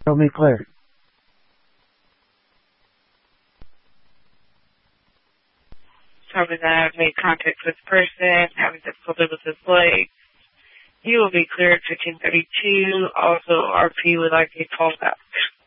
Show me clear. Tell me that I've made contact with this person, having difficulty with his leg. You will be cleared 1532. Also, RP would like a call back.